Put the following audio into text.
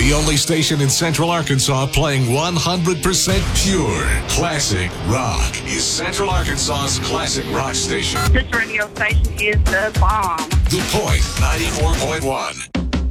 The only station in Central Arkansas playing 100% pure classic rock is Central Arkansas's classic rock station. This radio station is the bomb. The Point 94.1.